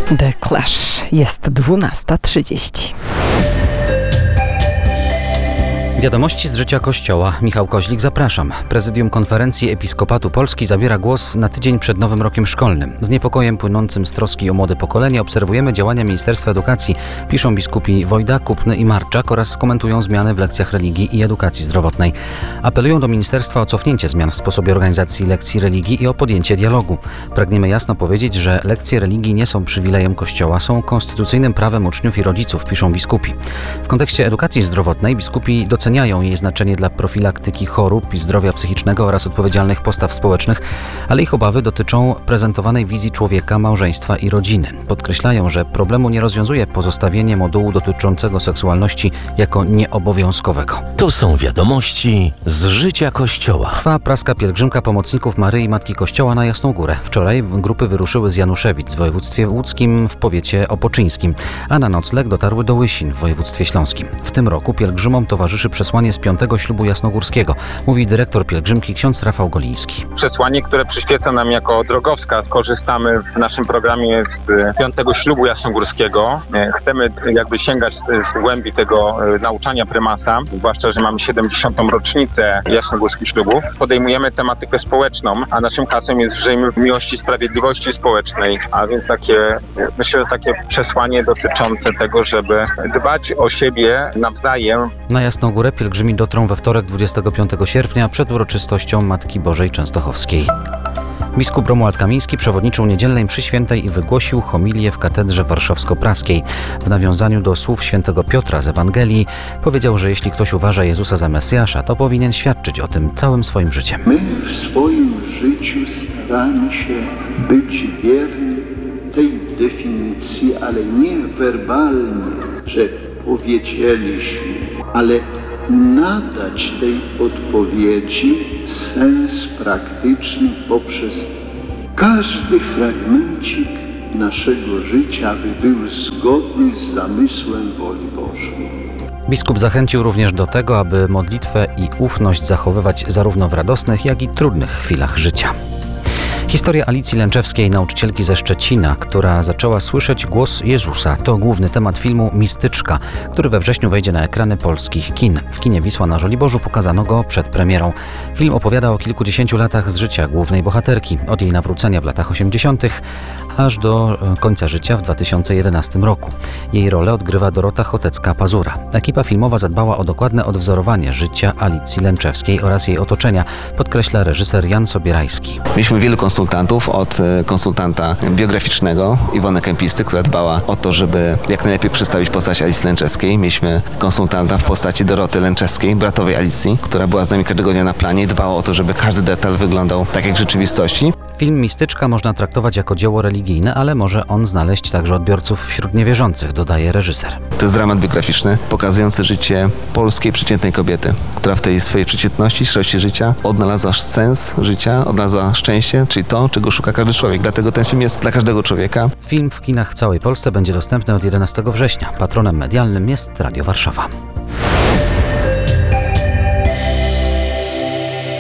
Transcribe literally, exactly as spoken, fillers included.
The Clash. Jest dwunasta trzydzieści. Wiadomości z życia Kościoła. Michał Koźlik, zapraszam. Prezydium Konferencji Episkopatu Polski zabiera głos na tydzień przed nowym rokiem szkolnym. Z niepokojem płynącym z troski o młode pokolenie obserwujemy działania Ministerstwa Edukacji, piszą biskupi Wojda, Kupny i Marczak oraz komentują zmiany w lekcjach religii i edukacji zdrowotnej. Apelują do ministerstwa o cofnięcie zmian w sposobie organizacji lekcji religii i o podjęcie dialogu. Pragniemy jasno powiedzieć, że lekcje religii nie są przywilejem Kościoła, są konstytucyjnym prawem uczniów i rodziców, piszą biskupi. W kontekście edukacji zdrowotnej biskupi doceniają Doceniają jej znaczenie dla profilaktyki chorób i zdrowia psychicznego oraz odpowiedzialnych postaw społecznych, ale ich obawy dotyczą prezentowanej wizji człowieka, małżeństwa i rodziny. Podkreślają, że problemu nie rozwiązuje pozostawienie modułu dotyczącego seksualności jako nieobowiązkowego. To są wiadomości z życia Kościoła. Trwa praska pielgrzymka pomocników Maryi Matki Kościoła na Jasną Górę. Wczoraj grupy wyruszyły z Januszewic w województwie łódzkim w powiecie opoczyńskim, a na nocleg dotarły do Łysin w województwie śląskim. W tym roku pielgrzymom towarzyszy przesłanie z piątego ślubu jasnogórskiego, mówi dyrektor pielgrzymki ksiądz Rafał Goliński. Przesłanie, które przyświeca nam jako drogowskaz. Korzystamy w naszym programie z piątego ślubu jasnogórskiego. Chcemy jakby sięgać z głębi tego nauczania prymasa, zwłaszcza, że mamy siedemdziesiątą rocznicę jasnogórskich ślubów. Podejmujemy tematykę społeczną, a naszym hasłem jest żyjmy w miłości i sprawiedliwości społecznej, a więc takie, myślę, że takie przesłanie dotyczące tego, żeby dbać o siebie nawzajem. Na Jasną Górę pielgrzymi dotrą we wtorek dwudziestego piątego sierpnia przed uroczystością Matki Bożej Częstochowskiej. Biskup Romuald Kamiński przewodniczył niedzielnej mszy świętej i wygłosił homilię w katedrze warszawsko-praskiej. W nawiązaniu do słów świętego Piotra z Ewangelii powiedział, że jeśli ktoś uważa Jezusa za Mesjasza, to powinien świadczyć o tym całym swoim życiem. My w swoim życiu staramy się być wierni tej definicji, ale nie werbalnie, że powiedzieliśmy, ale nadać tej odpowiedzi sens praktyczny poprzez każdy fragmencik naszego życia, aby był zgodny z zamysłem woli Bożej. Biskup zachęcił również do tego, aby modlitwę i ufność zachowywać zarówno w radosnych, jak i trudnych chwilach życia. Historia Alicji Lęczewskiej, nauczycielki ze Szczecina, która zaczęła słyszeć głos Jezusa. To główny temat filmu Mistyczka, który we wrześniu wejdzie na ekrany polskich kin. W kinie Wisła na Żoliborzu pokazano go przed premierą. Film opowiada o kilkudziesięciu latach z życia głównej bohaterki, od jej nawrócenia w latach osiemdziesiątych aż do końca życia w dwa tysiące jedenastym roku. Jej rolę odgrywa Dorota Chotecka-Pazura. Ekipa filmowa zadbała o dokładne odwzorowanie życia Alicji Lęczewskiej oraz jej otoczenia, podkreśla reżyser Jan Sobierajski. Mieliśmy wielu konsultantów, od konsultanta biograficznego Iwony Kępisty, która dbała o to, żeby jak najlepiej przedstawić postać Alicji Lęczewskiej. Mieliśmy konsultanta w postaci Doroty Lęczewskiej, bratowej Alicji, która była z nami każdego dnia na planie i dbała o to, żeby każdy detal wyglądał tak jak w rzeczywistości. Film Mistyczka można traktować jako dzieło religijne, ale może on znaleźć także odbiorców wśród niewierzących, dodaje reżyser. To jest dramat biograficzny, pokazujący życie polskiej przeciętnej kobiety, która w tej swojej przeciętności, szczerości życia odnalazła sens życia, odnalazła szczęście, czyli to, czego szuka każdy człowiek. Dlatego ten film jest dla każdego człowieka. Film w kinach w całej Polsce będzie dostępny od jedenastego września. Patronem medialnym jest Radio Warszawa.